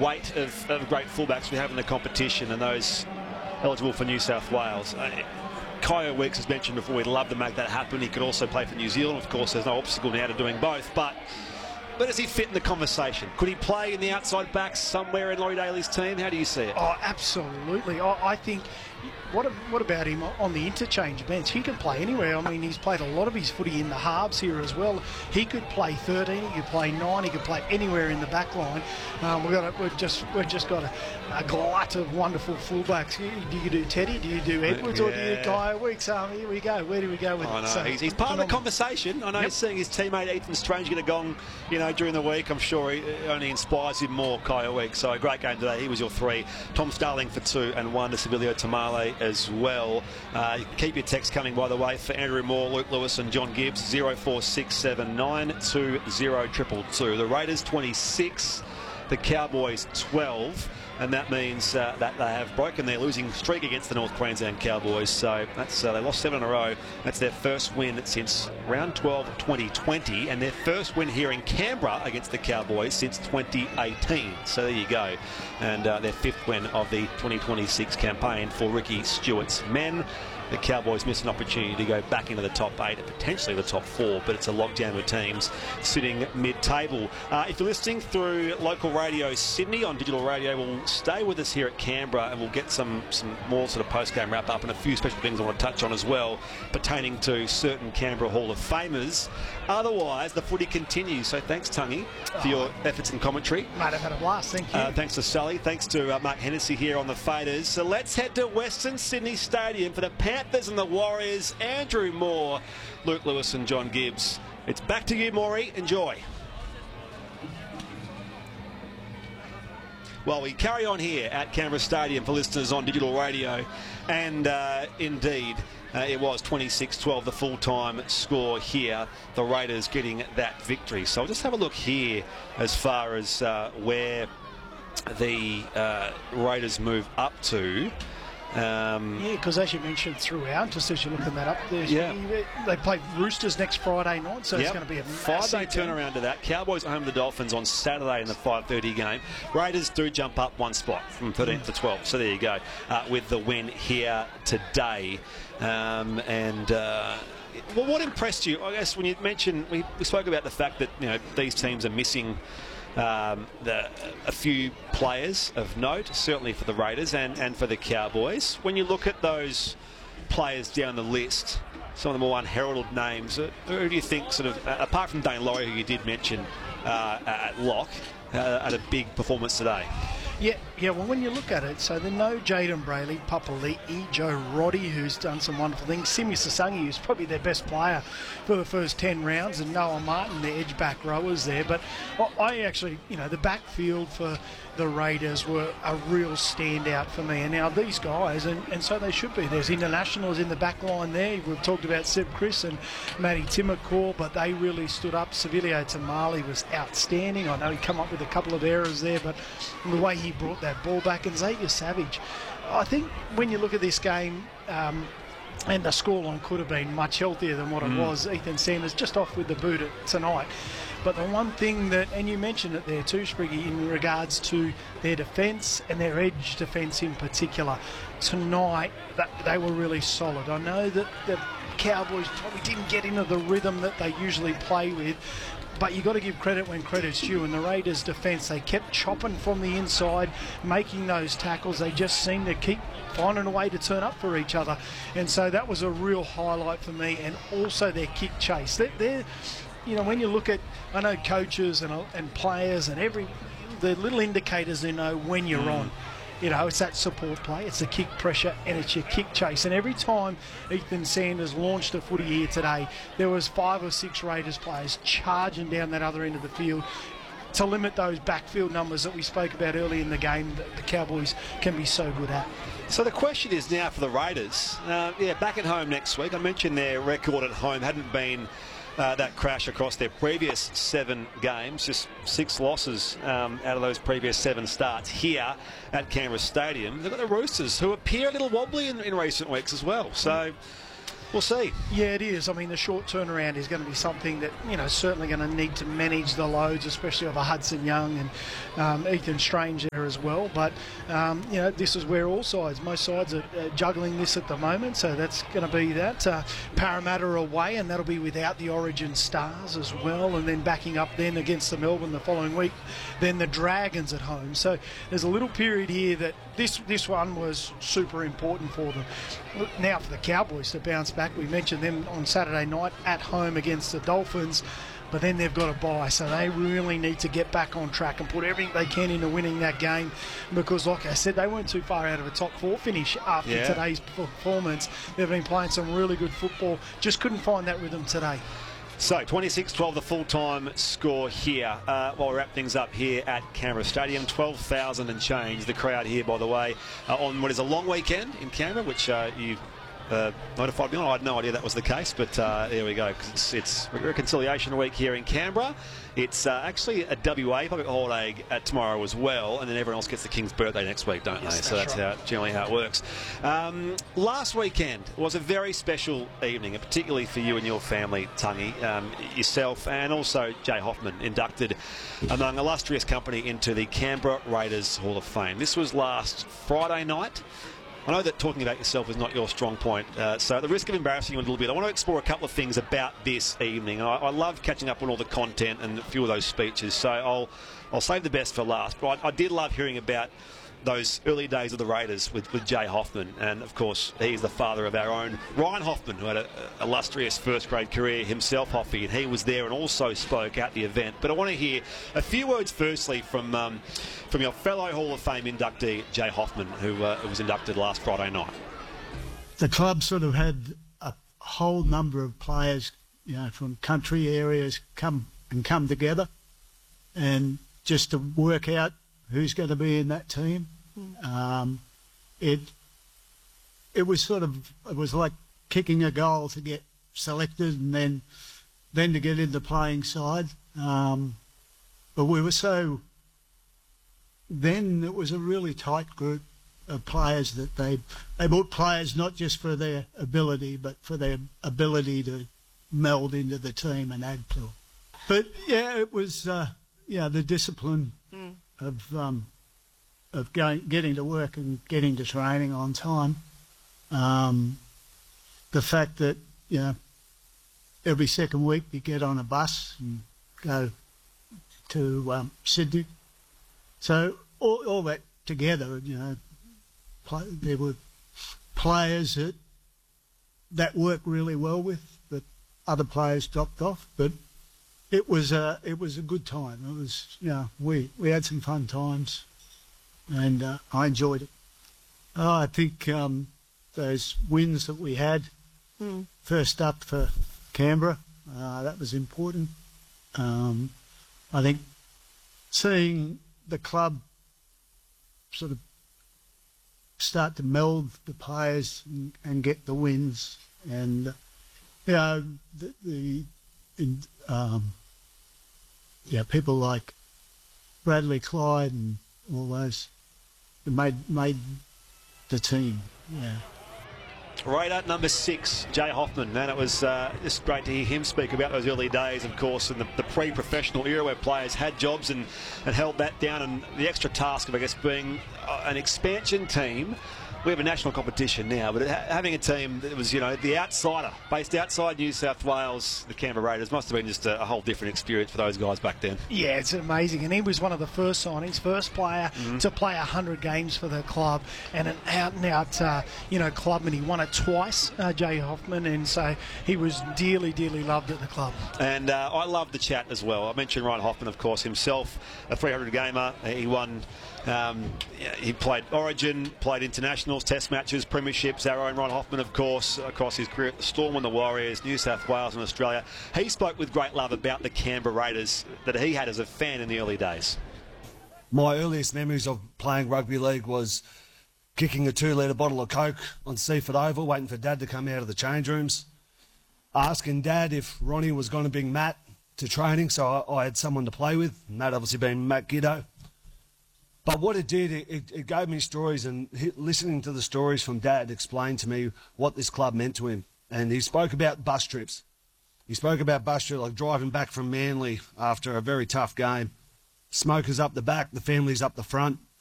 weight of great fullbacks we have in the competition and those eligible for New South Wales. Kyo Weeks, as mentioned before, we'd love to make that happen. He could also play for New Zealand. Of course, there's no obstacle now to doing both. But where does he fit in the conversation? Could he play in the outside backs somewhere in Laurie Daly's team? How do you see it? Oh, absolutely. I think, what about him on the interchange bench? He can play anywhere. I mean, he's played a lot of his footy in the halves here as well. He could play 13, he could play 9, he could play anywhere in the back line. We've just got a glut of wonderful fullbacks. Do you do Teddy? Do you do Edwards? Or do you do Kyo Weeks? Here we go. Where do we go with it? So he's part of the conversation. I know he's seeing his teammate Ethan Strange get a gong, during the week. I'm sure he only inspires him more, Kyo Weeks. So a great game today. He was your 3. Tom Starling for 2 and 1 to Sibilio Tamale as well. Keep your text coming, by the way, for Andrew Moore, Luke Lewis and John Gibbs. 04679 20222. The Raiders 26, the Cowboys 12. And that means that they have broken their losing streak against the North Queensland Cowboys. So that's they lost 7 in a row. That's their first win since round 12 of 2020, and their first win here in Canberra against the Cowboys since 2018. So there you go. And their 5th win of the 2026 campaign for Ricky Stewart's men. The Cowboys missed an opportunity to go back into the top 8 and potentially the top 4, but it's a lockdown of teams sitting mid-table. If you're listening through local radio Sydney on digital radio, we'll stay with us here at Canberra and we'll get some more sort of post-game wrap-up and a few special things I want to touch on as well pertaining to certain Canberra Hall of Famers. Otherwise, the footy continues. So thanks, Tungy, for your efforts in commentary. Mate, I've had a blast. Thank you. Thanks to Sally. Thanks to Mark Hennessy here on the Faders. So let's head to Western Sydney Stadium for the Panthers and the Warriors. Andrew Moore, Luke Lewis and John Gibbs. It's back to you, Maury. Enjoy. Well, we carry on here at Canberra Stadium for listeners on digital radio. And indeed, it was 26-12, the full-time score here. The Raiders getting that victory. So I'll just have a look here as far as where the Raiders move up to. Yeah, because as you mentioned throughout, just as you're looking that up there, yeah. They play Roosters next Friday night, so it's going to be a 5-day turnaround to that. Cowboys are home to the Dolphins on Saturday in the 5:30 game. Raiders do jump up 1 spot from 13th to 12th, so there you go, with the win here today. Well, what impressed you? I guess when you mentioned, we spoke about the fact that these teams are missing a few players of note, certainly for the Raiders and for the Cowboys. When you look at those players down the list, some of the more unheralded names, who do you think, sort of, apart from Dane Laurie, who you did mention at lock, had a big performance today? Yeah. Well, when you look at it, so they know Jaden Brayley, Papali'i, Joe Roddy, who's done some wonderful things, Simi Sasangi, who's probably their best player for the first 10 rounds, and Noah Martin, the edge back rowers there. But I actually, the backfield for the Raiders were a real standout for me. And now these guys, and so they should be. There's internationals in the back line there. We've talked about Seb Chris and Matty Timmercore, but they really stood up. Sibilio Tamale was outstanding. I know he come up with a couple of errors there, but the way he brought that ball back, and Xavier Savage, I think when you look at this game, and the scoreline could have been much healthier than what it was. Ethan Sanders just off with the boot tonight. But the one thing that, and you mentioned it there too, Spriggy, in regards to their defence and their edge defence in particular, tonight they were really solid. I know that the Cowboys probably didn't get into the rhythm that they usually play with, but you've got to give credit when credit's due. And the Raiders' defence, they kept chopping from the inside, making those tackles. They just seemed to keep finding a way to turn up for each other. And so that was a real highlight for me. And also their kick chase. They're when you look at, I know coaches and players and the little indicators they know when you're on. It's that support play, it's the kick pressure, and it's your kick chase. And every time Ethan Sanders launched a footy here today, there was 5 or 6 Raiders players charging down that other end of the field to limit those backfield numbers that we spoke about early in the game that the Cowboys can be so good at. So the question is now for the Raiders. Back at home next week. I mentioned their record at home hadn't been that crash across their previous 7 games, just 6 losses out of those previous 7 starts here at Canberra Stadium. They've got the Roosters, who appear a little wobbly in recent weeks as well. So We'll see. Yeah, it is. I mean, the short turnaround is going to be something that, certainly going to need to manage the loads, especially of a Hudson Young and Ethan Strange there as well. But, this is where most sides are juggling this at the moment. So that's going to be that. Parramatta away, and that'll be without the Origin stars as well. And then backing up then against the Melbourne the following week, then the Dragons at home. So there's a little period here that this one was super important for them. Now for the Cowboys to bounce back. We mentioned them on Saturday night at home against the Dolphins, but then they've got a bye, so they really need to get back on track and put everything they can into winning that game, because like I said, they weren't too far out of a top 4 finish after today's performance. They've been playing some really good football, just couldn't find that rhythm today. So 26-12 the full-time score here. While we wrap things up here at Canberra Stadium, 12,000 and change. The crowd here, by the way, on what is a long weekend in Canberra, which you notified me on. I had no idea that was the case, but there we go. It's Reconciliation Week here in Canberra. It's actually a WA public holiday tomorrow as well, and then everyone else gets the King's birthday next week, don't they? So that's right. Generally how it works. Last weekend was a very special evening, particularly for you and your family, Tungy, yourself, and also Jay Hoffman, inducted among illustrious company into the Canberra Raiders Hall of Fame. This was last Friday night. I know that talking about yourself is not your strong point, so at the risk of embarrassing you a little bit, I want to explore a couple of things about this evening. I love catching up on all the content and a few of those speeches, so I'll save the best for last. But I did love hearing about those early days of the Raiders with Jay Hoffman, and of course he's the father of our own Ryan Hoffman, who had an illustrious first grade career himself, Hoffy, and he was there and also spoke at the event. But I want to hear a few words firstly from your fellow Hall of Fame inductee Jay Hoffman, who was inducted last Friday night. The club sort of had a whole number of players, from country areas come together, and just to work out who's going to be in that team. It was like kicking a goal to get selected, and then to get in the playing side. But we were then it was a really tight group of players that they brought players not just for their ability, but for their ability to meld into the team and add to it. But it was the discipline of getting to work and getting to training on time. The fact that every second week you get on a bus and go to Sydney. So all that together, there were players that worked really well with, but other players dropped off. But it was a good time. It was we had some fun times, and I enjoyed it. I think those wins that we had, first up for Canberra, that was important. I think seeing the club sort of start to meld the players and get the wins, and people like Bradley Clyde and all those made the team. Raider number 6, Jay Hoffman. Man, it was just great to hear him speak about those early days, of course, in the pre-professional era where players had jobs and held that down, and the extra task of, I guess, being an expansion team. We have a national competition now, but having a team that was, the outsider, based outside New South Wales, the Canberra Raiders, must have been just a whole different experience for those guys back then. Yeah, it's amazing. And he was one of the first signings, first player to play 100 games for the club, and an out-and-out, clubman. He won it twice, Jay Hoffman, and so he was dearly, dearly loved at the club. And I loved the chat as well. I mentioned Ryan Hoffman, of course, himself, a 300-gamer. He won... he played Origin, played internationals, test matches, premierships. Our own Ryan Hoffman, of course, across his career at the Storm and the Warriors, New South Wales and Australia. He spoke with great love about the Canberra Raiders that he had as a fan in the early days. My earliest memories of playing rugby league was kicking a 2-litre bottle of Coke on Seaford Oval, waiting for Dad to come out of the change rooms, asking Dad if Ronnie was going to bring Matt to training, so I had someone to play with, and that obviously being Matt Giddo. But what it did, it gave me stories, and listening to the stories from Dad explained to me what this club meant to him. And he spoke about bus trips. He spoke about bus trips, like driving back from Manly after a very tough game. Smokers up the back, the families up the front.